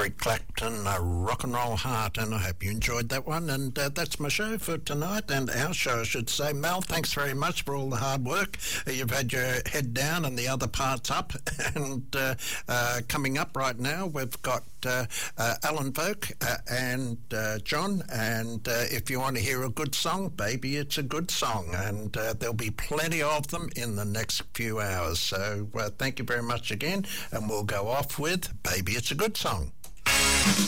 Eric Clapton, Rock and Roll Heart, and I hope you enjoyed that one. And that's my show for tonight, and our show, I should say. Mel, thanks very much for all the hard work. You've had your head down and the other parts up. And coming up right now, we've got Alan Folk and John. And if you want to hear a good song, baby, it's a good song. And there'll be plenty of them in the next few hours. So thank you very much again. And we'll go off with Baby, It's a Good Song.